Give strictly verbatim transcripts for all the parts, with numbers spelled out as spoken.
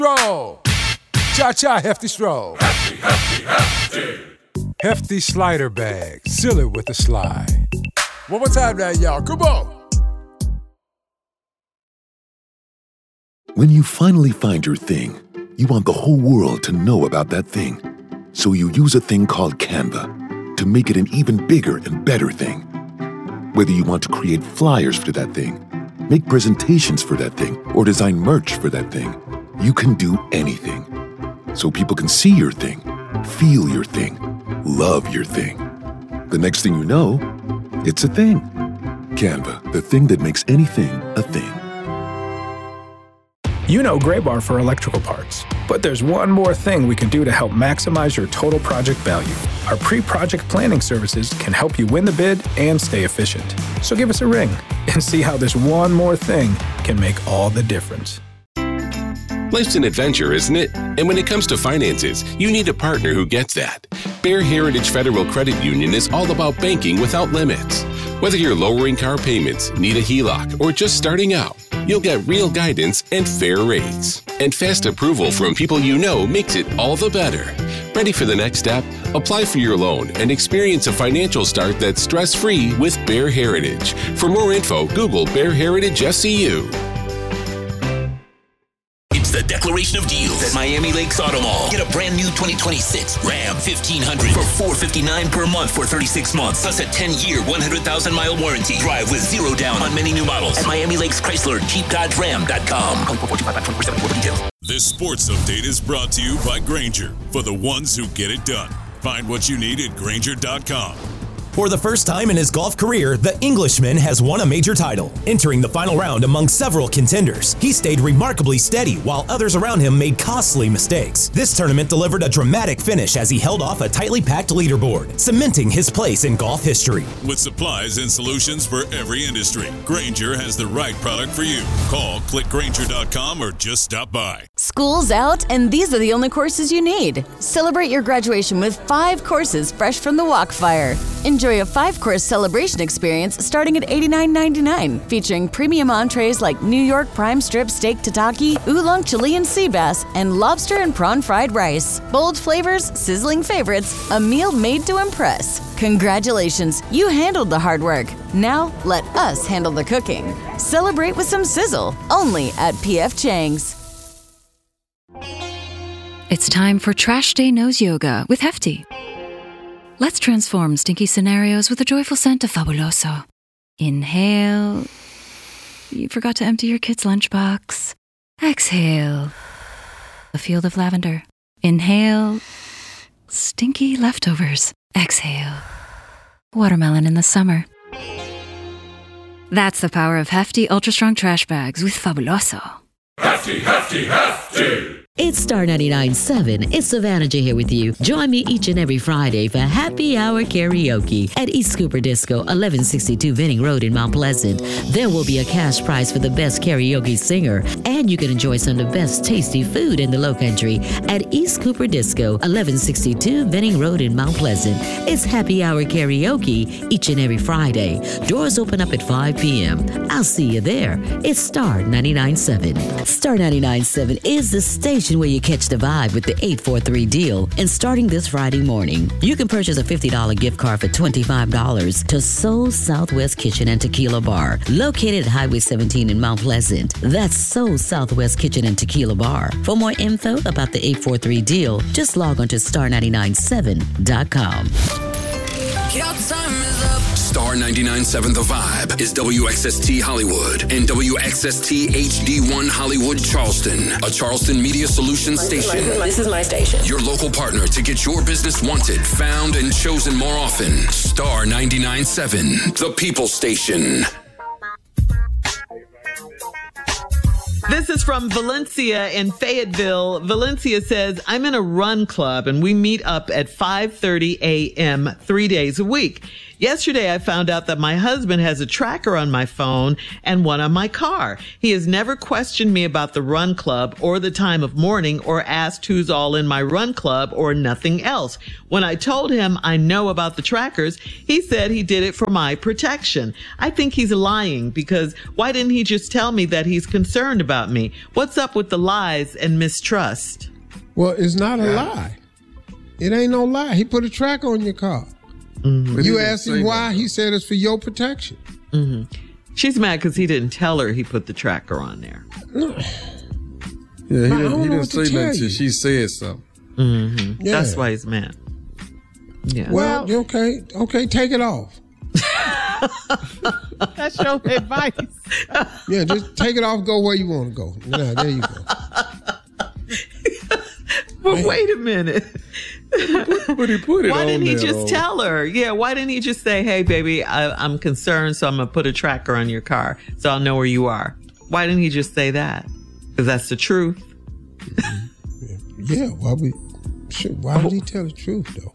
Stroll. Cha-cha, Hefty Stroll. Hefty, hefty, hefty. Hefty slider bag. Seal it with a slide. One more time now, y'all. Come on. When you finally find your thing, you want the whole world to know about that thing. So you use a thing called Canva to make it an even bigger and better thing. Whether you want to create flyers for that thing, make presentations for that thing, or design merch for that thing, you can do anything. So people can see your thing, feel your thing, love your thing. The next thing you know, it's a thing. Canva, the thing that makes anything a thing. You know Graybar for electrical parts, but there's one more thing we can do to help maximize your total project value. Our pre-project planning services can help you win the bid and stay efficient. So give us a ring and see how this one more thing can make all the difference. Life's an adventure, isn't it? And when it comes to finances, you need a partner who gets that. Bear Heritage Federal Credit Union is all about banking without limits. Whether you're lowering car payments, need a H E L O C, or just starting out, you'll get real guidance and fair rates. And fast approval from people you know makes it all the better. Ready for the next step? Apply for your loan and experience a financial start that's stress-free with Bear Heritage. For more info, Google Bear Heritage S C U. The declaration of deals at Miami Lakes Auto Mall. Get a brand new twenty twenty-six Ram fifteen hundred for four hundred fifty-nine dollars per month for thirty-six months. Plus a ten-year, one hundred thousand mile warranty. Drive with zero down on many new models at Miami Lakes Chrysler Jeep Dodge Ram dot com. This sports update is brought to you by Grainger, for the ones who get it done. Find what you need at Grainger dot com. For the first time in his golf career, the Englishman has won a major title. Entering the final round among several contenders, he stayed remarkably steady while others around him made costly mistakes. This tournament delivered a dramatic finish as he held off a tightly packed leaderboard, cementing his place in golf history. With supplies and solutions for every industry, Grainger has the right product for you. Call, click Grainger dot com, or just stop by. School's out, and these are the only courses you need. Celebrate your graduation with five courses fresh from the Walkfire. Enjoy a five-course celebration experience starting at eighty-nine ninety-nine, featuring premium entrees like New York prime strip steak tataki, oolong Chilean sea bass, and lobster and prawn fried rice. Bold flavors, sizzling favorites, a meal made to impress. Congratulations, you handled the hard work. Now let us handle the cooking. Celebrate with some sizzle, only at P F Chang's. It's time for Trash Day Nose Yoga with Hefty. Let's transform stinky scenarios with the joyful scent of Fabuloso. Inhale. You forgot to empty your kid's lunchbox. Exhale. A field of lavender. Inhale. Stinky leftovers. Exhale. Watermelon in the summer. That's the power of Hefty Ultra Strong Trash Bags with Fabuloso. Hefty, hefty, hefty! It's Star ninety-nine point seven. It's Savannah J here with you. Join me each and every Friday for Happy Hour Karaoke at East Cooper Disco, eleven sixty-two Venning Road in Mount Pleasant. There will be a cash prize for the best karaoke singer, and you can enjoy some of the best tasty food in the Lowcountry at East Cooper Disco, eleven sixty-two Venning Road in Mount Pleasant. It's Happy Hour Karaoke each and every Friday. Doors open up at five p.m. I'll see you there. It's Star ninety-nine point seven. Star ninety-nine point seven is the station where you catch the vibe with the eight four three deal. And starting this Friday morning, you can purchase a fifty dollars gift card for twenty-five dollars to Soul Southwest Kitchen and Tequila Bar, located at Highway seventeen in Mount Pleasant. That's Soul Southwest Kitchen and Tequila Bar. For more info about the eight four three deal, just log on to star nine nine seven dot com. Star ninety-nine point seven The Vibe is W X S T Hollywood and W X S T H D one Hollywood Charleston, a Charleston Media Solutions station. This is my station. Your local partner to get your business wanted, found, and chosen more often. Star ninety-nine point seven, the People Station. This is from Valencia in Fayetteville. Valencia says, I'm in a run club and we meet up at five thirty a.m. three days a week. Yesterday, I found out that my husband has a tracker on my phone and one on my car. He has never questioned me about the run club or the time of morning or asked who's all in my run club or nothing else. When I told him I know about the trackers, he said he did it for my protection. I think he's lying because why didn't he just tell me that he's concerned about me? What's up with the lies and mistrust? Well, it's not a lie. It ain't no lie. He put a tracker on your car. Mm-hmm. You asked him why, that. He said it's for your protection. Mm-hmm. She's mad because he didn't tell her he put the tracker on there. Yeah, he didn't, he didn't say nothing until she said something. Mm-hmm. Yeah. That's why he's mad. Yeah. Well, well, okay, okay, take it off. That's your advice. Yeah, just take it off, go where you want to go. Yeah, there you go. But Man. wait a minute. But he put it why on didn't he there, just though. tell her? Yeah, why didn't he just say, hey, baby, I, I'm concerned, so I'm going to put a tracker on your car so I'll know where you are? Why didn't he just say that? Because that's the truth. Yeah, why, we, sure, why did he tell the truth, though?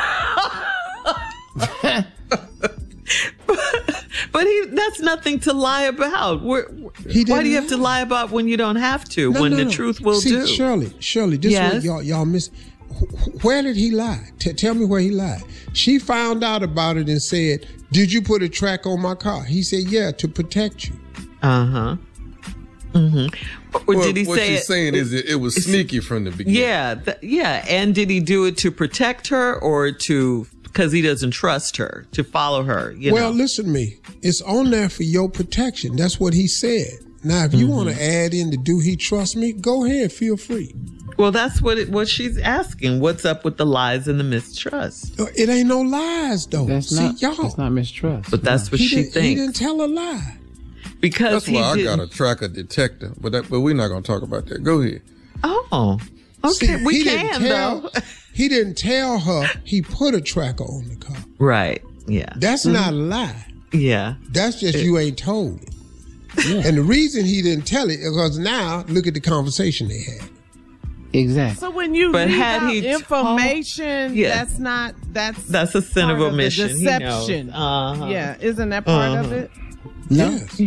But he that's nothing to lie about. We're, he why do you have to lie about when you don't have to, no, when no, the no. truth will See, do? Shirley, Shirley, this yes? is what y'all, y'all miss. Where did he lie? T- tell me where he lied. She found out about it and said, did you put a track on my car? He said, yeah, to protect you. Uh-huh. Mm-hmm. Or well, did he what say she's it, saying is it, it was sneaky from the beginning. Yeah, th- yeah. And did he do it to protect her or to, because he doesn't trust her, to follow her? You well, know? listen to me. It's on there for your protection. That's what he said. Now, if you mm-hmm. want to add in the do he trust me, go ahead, feel free. Well, that's what it, what she's asking. What's up with the lies and the mistrust? It ain't no lies, though. That's See, not, y'all. That's not mistrust. But that's what he she thinks. He didn't tell a lie. Because that's he why didn't. I got a tracker detector, but that, but we're not going to talk about that. Go ahead. Oh, okay. See, we he can, didn't tell, though. He didn't tell her he put a tracker on the car. Right, yeah. That's mm-hmm. not a lie. Yeah. That's just it, you ain't told it. Yeah. And the reason he didn't tell it is because now, look at the conversation they had. Exactly. So when you but leave had out he information, told, yeah. that's not, that's that's a sin of omission. Of deception. Uh-huh. Yeah, isn't that part uh-huh. of it? No. Yes.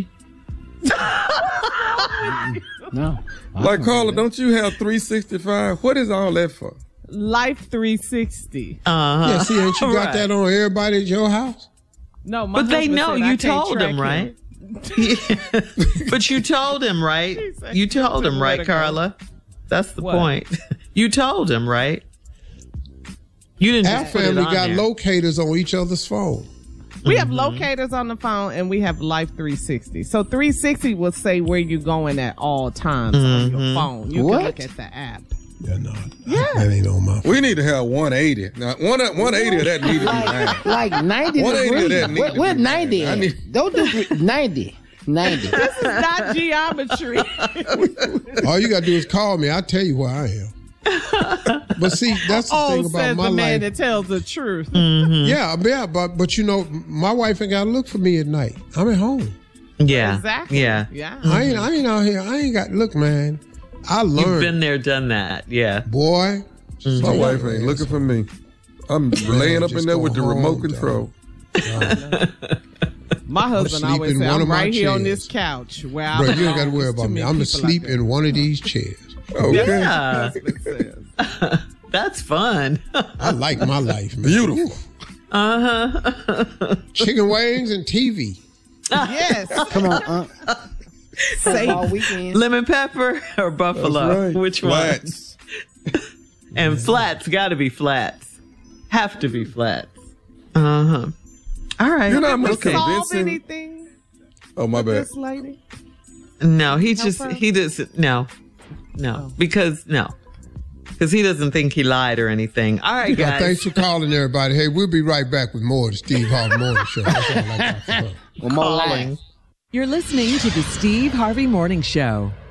No. Like, Carla, don't you have three sixty-five? What is all that for? Life three sixty. Uh-huh. Yeah, see, ain't you got right. that on everybody at your house? No, my but they know said, you told him, him, right? Yeah. But you told him, right? You told him, right, Carla? That's the what? point. You told him, right? You didn't. Our just put it family on got there. locators on each other's phone. We have Mm-hmm. locators on the phone and we have Life three sixty. So three sixty will say where you're going at all times Mm-hmm. on your phone. You What? can look at the app. Yeah, no, Yeah. that ain't on my phone. We need to have one eighty. Now, one, one eighty of that need to be nine. Like ninety one eighty degrees. of that need What, to what be ninety? nine. I need- Don't do ninety. ninety. This is not geometry. All you got to do is call me. I'll tell you where I am. But see, that's the oh, thing about says my the man life. that tells the truth. Mm-hmm. Yeah, yeah, but but you know, my wife ain't got to look for me at night. I'm at home. Yeah. Exactly. Yeah. Yeah. I ain't I ain't out here. I ain't got look, man. I learned. You've been there, done that. Yeah. Boy. Mm-hmm. My wife ain't looking for me. I'm laying up in just there go with the home, remote dog. control. My husband sleep always in said, one I'm of my right here on chairs. this couch. Where I Bro, you ain't belong. got to worry There's about too me. many I'm people asleep out there. in one of these chairs. Okay. Yeah. That's what it says. That's fun. I like my life, man. Beautiful. Uh-huh. Chicken wings and T V. Yes. Come on, Unc. Football weekend. Lemon pepper or buffalo? That's right. Which Flats. one? And flats got to be flats. Have to be flats. Uh-huh. All right. You're not Did we most solve convincing. anything Oh, my with bad. this lady? No, he Help just, her? he doesn't, no. No. Oh. Because, no. Because he doesn't think he lied or anything. All right, Yeah, guys. thanks for calling, everybody. Hey, we'll be right back with more of the Steve Harvey Morning Show. That's all I got for now. One more Calling. line. You're listening to the Steve Harvey Morning Show.